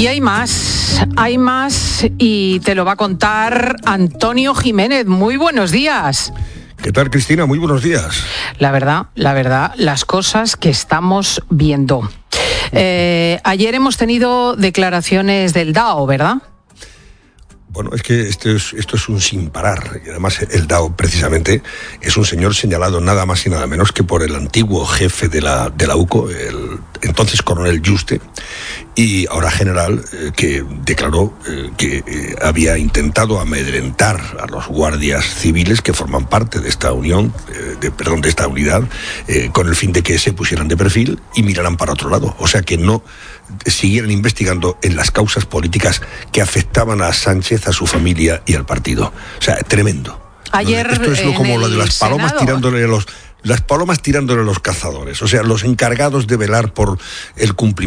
Y hay más y te lo va a contar Antonio Jiménez. Muy buenos días. ¿Qué tal, Cristina? Muy buenos días. La verdad, las cosas que estamos viendo. Ayer hemos tenido declaraciones del DAO, ¿verdad? Bueno, es que esto es un sin parar. Y además el DAO, precisamente, es un señor señalado nada más y nada menos que por el antiguo jefe de la UCO, el entonces coronel Yuste, y ahora general, que declaró que había intentado amedrentar a los guardias civiles que forman parte de esta unión, de esta unidad, con el fin de que se pusieran de perfil y miraran para otro lado. O sea, que no siguieran investigando en las causas políticas que afectaban a Sánchez, a su familia y al partido. O sea, tremendo. Ayer esto es como lo de las palomas Senado, tirándole a los cazadores, o sea, los encargados de velar por el cumplimiento